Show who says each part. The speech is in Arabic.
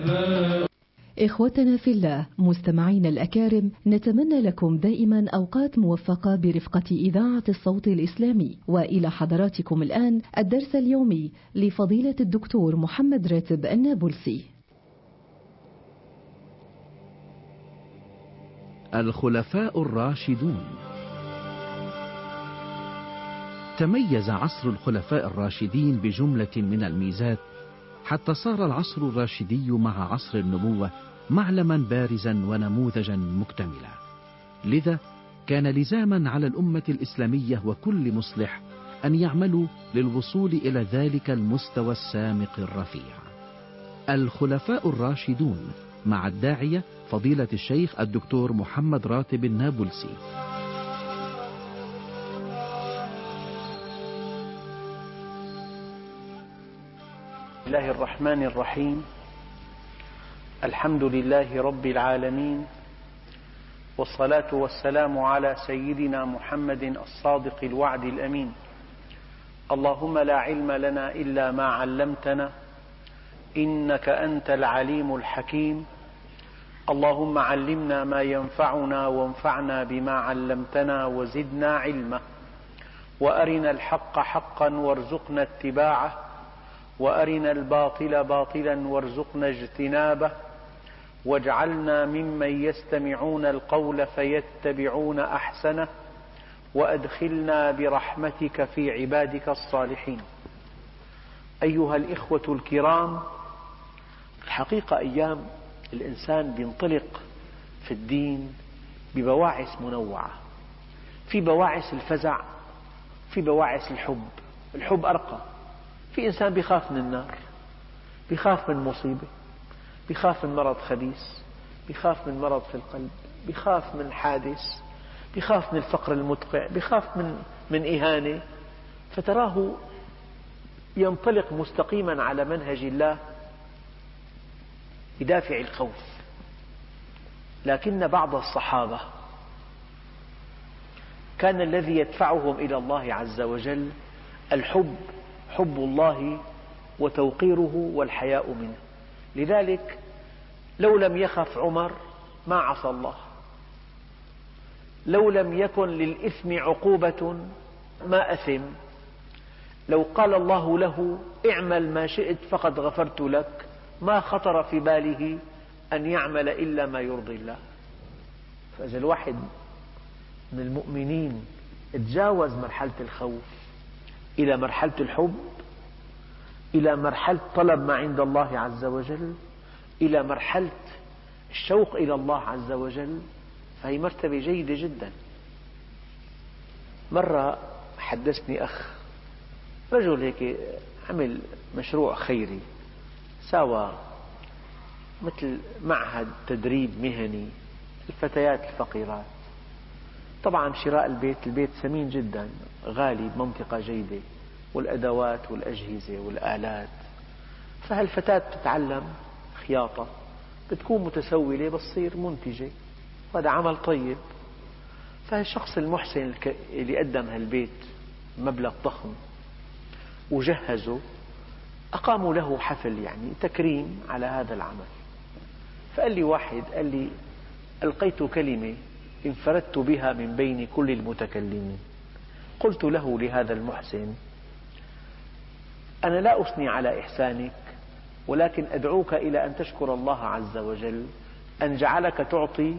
Speaker 1: إخوتنا في الله، مستمعين الأكارم، نتمنى لكم دائما أوقات موفقة برفقة إذاعة الصوت الإسلامي. وإلى حضراتكم الآن الدرس اليومي لفضيلة الدكتور محمد راتب النابلسي.
Speaker 2: الخلفاء الراشدون. تميز عصر الخلفاء الراشدين بجملة من الميزات، حتى صار العصر الراشدي مع عصر النبوة معلما بارزا ونموذجا مكتملا. لذا كان لزاما على الأمة الإسلامية وكل مصلح أن يعملوا للوصول إلى ذلك المستوى السامق الرفيع. الخلفاء الراشدون مع الداعية فضيلة الشيخ الدكتور محمد راتب النابلسي.
Speaker 3: بسم الله الرحمن الرحيم. الحمد لله رب العالمين، والصلاة والسلام على سيدنا محمد الصادق الوعد الأمين. اللهم لا علم لنا إلا ما علمتنا، إنك أنت العليم الحكيم. اللهم علمنا ما ينفعنا وانفعنا بما علمتنا وزدنا علما، وأرنا الحق حقا وارزقنا اتباعه، وأرنا الباطل باطلا وارزقنا اجتنابه، واجعلنا ممن يستمعون القول فيتبعون أحسنه، وأدخلنا برحمتك في عبادك الصالحين. أيها الإخوة الكرام، الحقيقة أيام الإنسان بينطلق في الدين ببواعث منوعة، في بواعث الفزع، في بواعث الحب. الحب أرقى. في إنسان بيخاف من النار، بيخاف من مصيبة، بيخاف من مرض خبيث، بيخاف من مرض في القلب، بيخاف من حادث، بيخاف من الفقر المدقع، بيخاف من إهانة، فتراه ينطلق مستقيما على منهج الله بدافع الخوف. لكن بعض الصحابة كان الذي يدفعهم إلى الله عز وجل الحب، حب الله وتوقيره والحياء منه. لذلك لو لم يخف عمر ما عصى الله، لو لم يكن للإثم عقوبة ما أثم، لو قال الله له اعمل ما شئت فقد غفرت لك ما خطر في باله أن يعمل إلا ما يرضي الله. فإذا الواحد من المؤمنين تجاوز مرحلة الخوف إلى مرحلة الحب، إلى مرحلة طلب ما عند الله عز وجل، إلى مرحلة الشوق إلى الله عز وجل، فهي مرتبة جيدة جدا. مرة حدثني أخ، رجل هيك عمل مشروع خيري، ساوى مثل معهد تدريب مهني الفتيات الفقيرات. طبعا شراء البيت ثمين جدا، غالي بمنطقة جيدة، والأدوات والأجهزة والآلات. فهالفتاة تتعلم خياطة، بتكون متسولة بتصير منتجة، وهذا عمل طيب. فالشخص المحسن اللي قدم هالبيت مبلغ ضخم وجهزه، أقاموا له حفل يعني تكريم على هذا العمل. فقال لي واحد، قال لي ألقيت كلمة انفردت بها من بين كل المتكلمين. قلت له لهذا المحسن: أنا لا أثني على إحسانك، ولكن أدعوك إلى أن تشكر الله عز وجل أن جعلك تعطي